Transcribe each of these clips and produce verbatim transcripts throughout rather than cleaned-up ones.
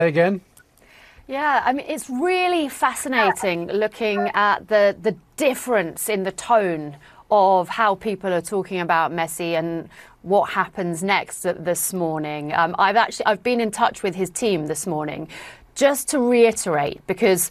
again. Yeah, I mean, it's really fascinating looking at the the difference in the tone of how people are talking about Messi and what happens next this morning. Um, I've actually I've been in touch with his team this morning, just to reiterate, because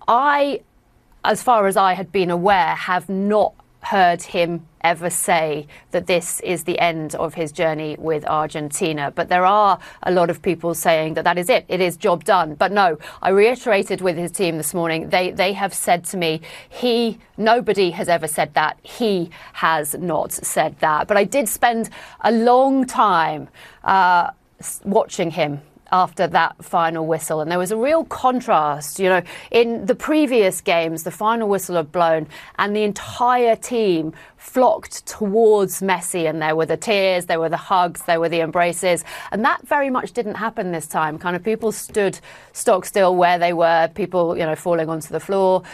I, as far as I had been aware, have not heard him ever say that this is the end of his journey with Argentina. But there are a lot of people saying that that is it. It is job done. But no, I reiterated with his team this morning. They they have said to me, he, nobody has ever said that. He has not said that. But I did spend a long time uh, watching him after that final whistle. And there was a real contrast, you know, in the previous games, the final whistle had blown and the entire team flocked towards Messi, and there were the tears, there were the hugs, there were the embraces. And that very much didn't happen this time. Kind of people stood stock still where they were, people, you know, falling onto the floor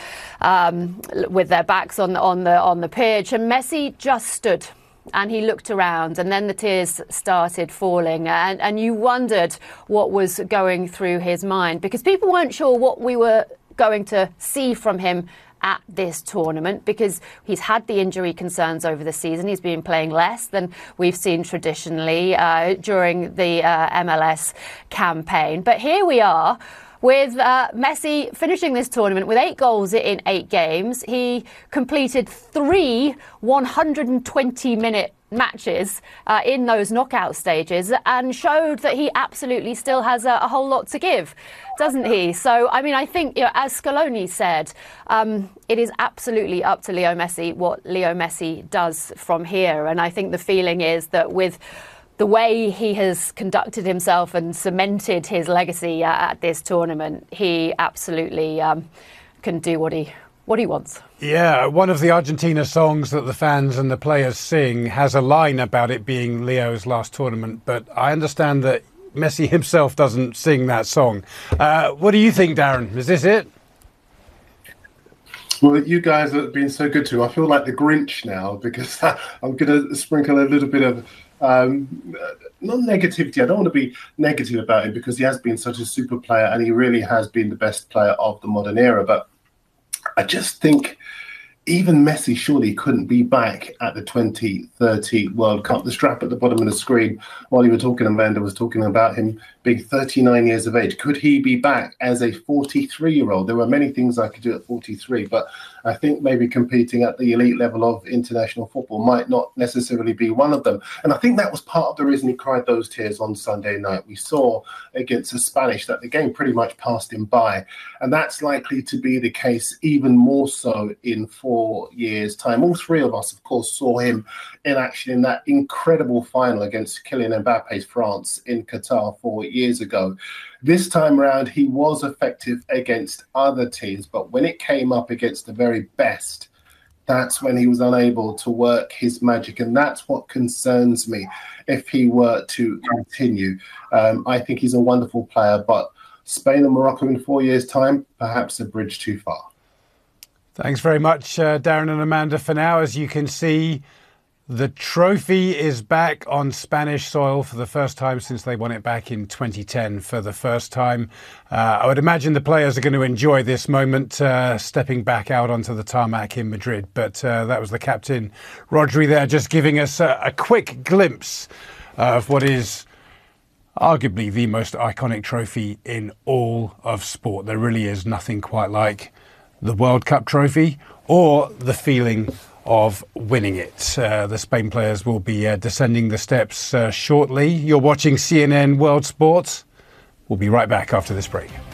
um, with their backs on, on, the, on the pitch. And Messi just stood. And he looked around, and then the tears started falling, and, and you wondered what was going through his mind, because people weren't sure what we were going to see from him at this tournament, because he's had the injury concerns over the season. He's been playing less than we've seen traditionally uh, during the uh, M L S campaign. But here we are, with uh, Messi finishing this tournament with eight goals in eight games. He completed three one hundred twenty minute matches uh, in those knockout stages and showed that he absolutely still has a, a whole lot to give, doesn't he? So, I mean, I think, you know, as Scaloni said, um, it is absolutely up to Leo Messi what Leo Messi does from here. And I think the feeling is that with the way he has conducted himself and cemented his legacy uh, at this tournament, he absolutely um, can do what he what he wants. Yeah, one of the Argentina songs that the fans and the players sing has a line about it being Leo's last tournament, but I understand that Messi himself doesn't sing that song. Uh, what do you think, Darren? Is this it? Well, you guys have been so good to me. I feel like the Grinch now, because I'm going to sprinkle a little bit of um, not negativity. I don't want to be negative about him, because he has been such a super player and he really has been the best player of the modern era. But I just think even Messi surely couldn't be back at the twenty thirty World Cup. The strap at the bottom of the screen, while you were talking, Amanda was talking about him being thirty-nine years of age. Could he be back as a forty-three-year-old? There were many things I could do at forty-three, but I think maybe competing at the elite level of international football might not necessarily be one of them. And I think that was part of the reason he cried those tears on Sunday night. We saw against the Spanish that the game pretty much passed him by. And that's likely to be the case even more so in four years' time. All three of us, of course, saw him in action in that incredible final against Kylian Mbappe's France in Qatar four years ago. This time around, he was effective against other teams, but when it came up against the very best, that's when he was unable to work his magic. And that's what concerns me if he were to continue. Um, I think he's a wonderful player, but Spain and Morocco in four years' time, perhaps a bridge too far. Thanks very much, uh, Darren and Amanda. For now, as you can see, the trophy is back on Spanish soil for the first time since they won it back in twenty ten for the first time. Uh, I would imagine the players are going to enjoy this moment, uh, stepping back out onto the tarmac in Madrid. But uh, that was the captain, Rodri, there, just giving us a, a quick glimpse of what is arguably the most iconic trophy in all of sport. There really is nothing quite like the World Cup trophy or the feeling of winning it. Uh, the Spain players will be uh, descending the steps uh, shortly. You're watching C N N World Sports. We'll be right back after this break.